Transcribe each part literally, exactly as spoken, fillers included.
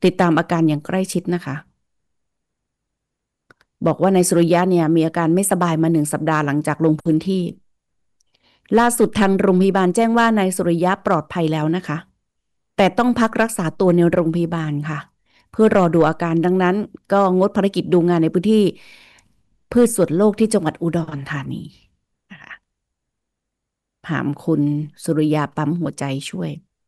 ติดตามอาการอย่างใกล้ชิดนะคะบอกว่านายสุริยะเนี่ยมีอาการไม่สบายมาหนึ่งสัปดาห์หลังจากลงพื้นที่ล่าสุดทางโรงพยาบาลแจ้งว่านายสุริยะปลอดภัยแล้วนะคะแต่ต้องพักรักษาตัวในโรงพยาบาลค่ะเพื่อรอดูอาการดังนั้นก็งดภารกิจดูงานในพื้นที่พืชสวนโลกที่จังหวัดอุดรธานีนะคะถามคุณสุริยาปั๊มหัวใจช่วย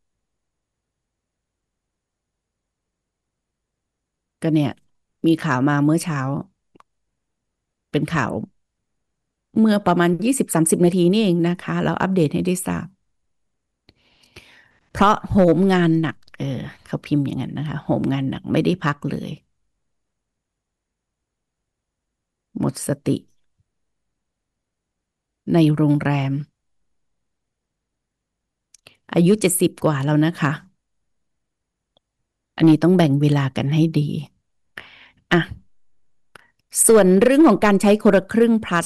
ก็เนี่ยมีข่าวมาเมื่อเช้าเป็นข่าวเมื่อประมาณยี่สิบสามสิบนาทีนี่เองนะคะแล้วอัปเดตให้ได้ทราบ เพราะโหมงานหนักเออเขาพิมพ์อย่างนั้นนะคะโหมงานหนักไม่ได้พักเลยหมดสติในโรงแรมอายุเจ็ดสิบกว่าแล้วนะคะอันนี้ต้องแบ่งเวลากันให้ดีอ่ะส่วนเรื่องของการใช้คนละครึ่ง plus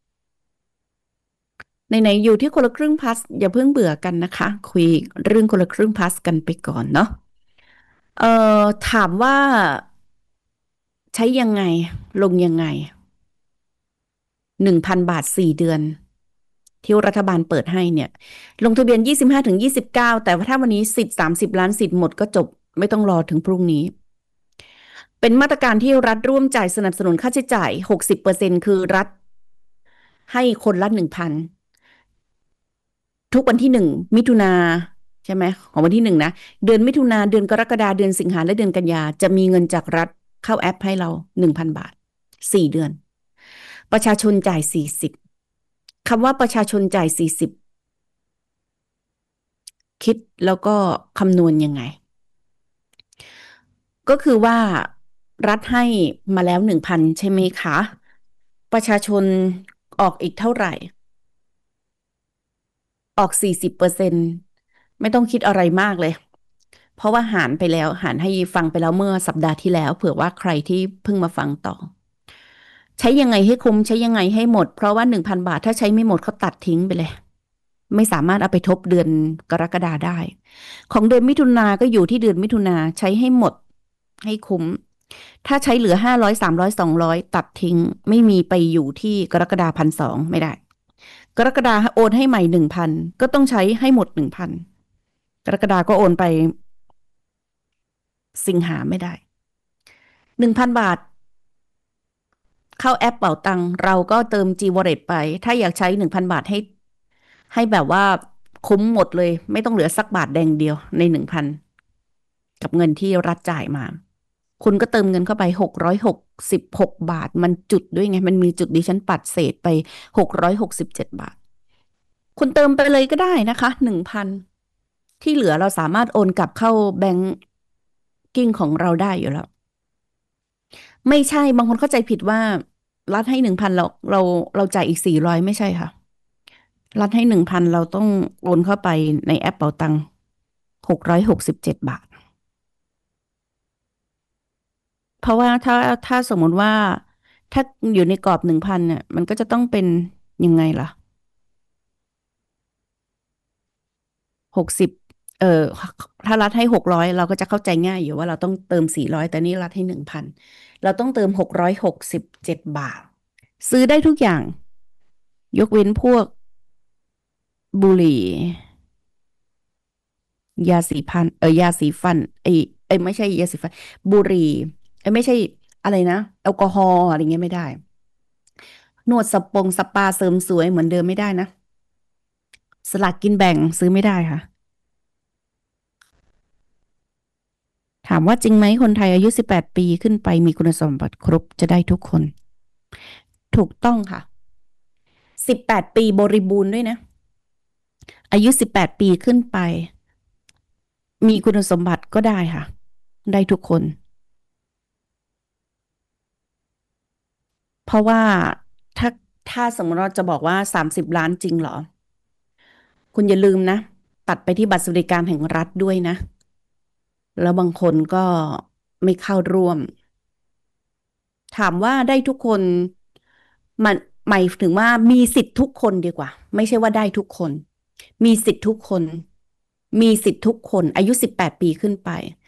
ไหนๆอยู่ที่คนละครึ่ง plus อย่าเพิ่งเบื่อกันนะคะคุยเรื่องคนละครึ่ง plus กันไปก่อนเนาะเอ่อถามว่าใช้ยังไงลงยังไงหนึ่งพันบาทสี่เดือนที่รัฐบาลเปิดให้เนี่ยลงทะเบียนยี่สิบห้าถึงยี่สิบเก้าแต่ว่าถ้าวันนี้สิทธิ์สามสิบล้านสิทธิ์หมดก็จบไม่ต้องรอถึงพรุ่งนี้เป็นมาตรการที่รัฐร่วมจ่ายสนับสนุนค่าใช้จ่ายหกสิบเปอร์เซ็นต์คือรัฐให้คนละหนึ่งพันทุกวันที่หนึ่งมิถุนาใช่ไหมของวันที่หนึ่งนะเดือนมิถุนาเดือนกรกฎาเดือนสิงหาและเดือนกันยาจะมีเงินจากรัฐเข้าแอปให้เราหนึ่งพันบาทสี่เดือนประชาชนจ่ายสี่สิบคำว่าประชาชนจ่ายสี่สิบคิดแล้วก็คำนวณยังไง ก็คือว่ารัฐให้มาแล้วหนึ่งพันใช่ไหมคะประชาชนออกอีกเท่าไหร่ออกสี่สิบเปอร์เซ็นต์ไม่ต้องคิดอะไรมากเลยเพราะว่าหารไปแล้วหารให้ฟังไปแล้วเมื่อสัปดาห์ที่แล้วเผื่อว่าใครที่เพิ่งมาฟังต่อใช้ยังไงให้คุ้มใช้ยังไงให้หมดเพราะว่าหนึ่งพันบาทถ้าใช้ไม่หมดเขาตัดทิ้งไปเลยไม่สามารถเอาไปทบเดือนกรกฎาได้ของเดือนมิถุนาก็อยู่ที่เดือนมิถุนาใช้ให้หมดให้คุ้ม ถ้าใช้เหลือห้าร้อยสามร้อยสองร้อยตัดทิ้งไม่มีไปอยู่ที่กรกฎาพันสองไม่ได้กรกฎาโอนให้ใหม่หนึ่งพันก็ต้องใช้ให้หมดหนึ่งพันกรกฎาก็โอนไปสิงหาไม่ได้หนึ่งพันบาทเข้าแอปเป๋าตังเราก็เติม G Wallet ไปถ้าอยากใช้หนึ่งพันบาทให้ให้แบบว่าคุ้มหมดเลยไม่ต้องเหลือสักบาทแดงเดียวในหนึ่งพันกับเงินที่รัฐจ่ายมา คุณก็เติมเงินเข้าไปหกร้อยหกสิบหกบาทมันจุดด้วยไงมันมีจุดดิฉันปัดเศษไปหกร้อยหกสิบเจ็ดบาทคุณเติมไปเลยก็ได้นะคะหนึ่งพันที่เหลือเราสามารถโอนกลับเข้าแบงกิ้งของเราได้อยู่แล้วไม่ใช่บางคนเข้าใจผิดว่ารัฐให้หนึ่งพันเราเราเราจ่ายอีกสี่ร้อยไม่ใช่ค่ะรัฐให้หนึ่งพันเราต้องโอนเข้าไปในแอปเป๋าตังหกร้อยหกสิบเจ็ดบาท เพราะว่าถ้าถ้าสมมุติว่าถ้าอยู่ในกรอบหนึ่งพันเนี่ยมันก็จะต้องเป็นยังไงล่ะหกสิบเออถ้ารัฐให้หกร้อยเราก็จะเข้าใจง่ายอยู่ว่าเราต้องเติมสี่ร้อยแต่นี่รัฐให้หนึ่งพันเราต้องเติมหกร้อยหกสิบเจ็ดบาทซื้อได้ทุกอย่างยกเว้นพวกบุหรี่ยาสีฟันเออยาสีฟันไอเอยไม่ใช่ยาสีฟันบุหรี่เอยไม่ใช่อะไรนะแอลกอฮอล์อะไรเงี้ยไม่ได้นวดสปงสปาเสริมสวยเหมือนเดิมไม่ได้นะ สลากกินแบ่งซื้อไม่ได้ค่ะถามว่าจริงไหมคนไทยอายุสิบแปดปีขึ้นไปมีคุณสมบัติครบจะได้ทุกคนถูกต้องค่ะสิบแปดปีบริบูรณ์ด้วยนะอายุสิบแปดปีขึ้นไปมีคุณสมบัติก็ได้ค่ะได้ทุกคนเพราะว่าถ้าถ้าสมมติเราจะบอกว่าสามสิบล้านจริงเหรอคุณอย่าลืมนะตัดไปที่บัตรสวัสดิการแห่งรัฐด้วยนะแล้วบางคนก็ไม่เข้าร่วม ถามว่าได้ทุกคนมันหมายถึงว่ามีสิทธิ์ทุกคนดีกว่าไม่ใช่ว่าได้ทุกคนมีสิทธิ์ทุกคนมีสิทธิ์ทุกคนอายุสิบแปดปีขึ้นไป